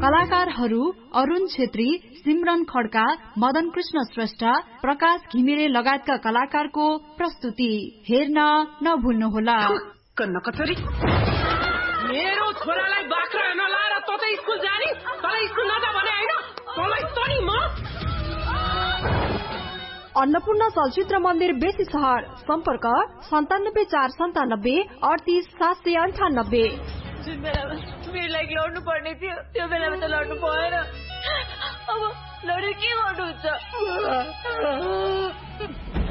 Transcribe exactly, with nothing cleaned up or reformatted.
कलाकारहरू अरुण छेत्री, सिमरन खड्का, मदन कृष्ण श्रेष्ठ, प्रकाश घिमिरे लगायतका कलाकारको प्रस्तुति हेर्न नभुल्नुहोला। मेरो छोरालाई बाख्रा नलाएर त त स्कुल जाने, तँलाई स्कुल नजा भने हैन, तँलाई तनी म अन्नपूर्ण चलचित्र मन्दिर बेसी सहर सम्पर्क सन्तानब्बे चार सन्तानब्बे अडतिस सात सय अन्ठानब्बे। जुन बेलामा मेरो लागि लड्नु पर्ने थियो त्यो बेलामा त लड्नु भएन, अब लडेर के गर्नुहुन्छ?